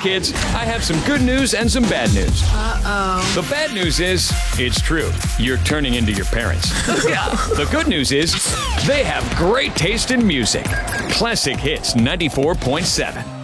kids, I have some good news and some bad news. Uh-oh. The bad news is, it's true. You're turning into your parents. The good news is, they have great taste in music. Classic Hits 94.7.